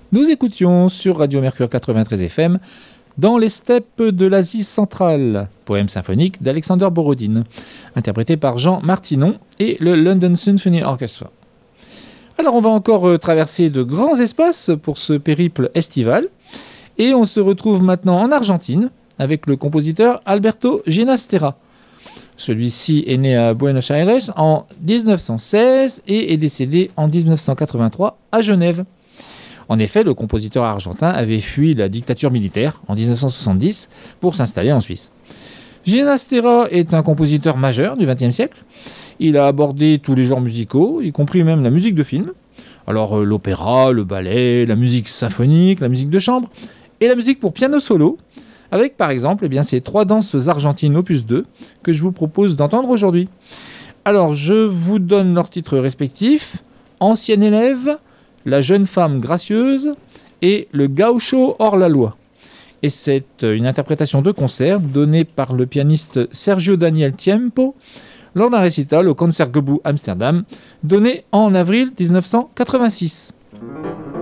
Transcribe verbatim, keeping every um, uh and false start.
Nous écoutions sur Radio Mercure quatre-vingt-treize F M Dans les steppes de l'Asie centrale, poème symphonique d'Alexander Borodine, interprété par Jean Martinon et le London Symphony Orchestra. Alors on va encore traverser de grands espaces pour ce périple estival et on se retrouve maintenant en Argentine avec le compositeur Alberto Ginastera. Celui-ci est né à Buenos Aires en dix-neuf cent seize et est décédé en dix-neuf cent quatre-vingt-trois à Genève. En effet, le compositeur argentin avait fui la dictature militaire en dix-neuf cent soixante-dix pour s'installer en Suisse. Ginastera est un compositeur majeur du vingtième siècle. Il a abordé tous les genres musicaux, y compris même la musique de film. Alors euh, l'opéra, le ballet, la musique symphonique, la musique de chambre et la musique pour piano solo, avec par exemple eh bien, ces trois danses argentines opus deux que je vous propose d'entendre aujourd'hui. Alors je vous donne leurs titres respectifs: Ancienne élève, La jeune femme gracieuse et Le gaucho hors la loi. Et c'est une interprétation de concert donnée par le pianiste Sergio Daniel Tiempo lors d'un récital au Concertgebouw Amsterdam, donné en avril dix-neuf cent quatre-vingt-six.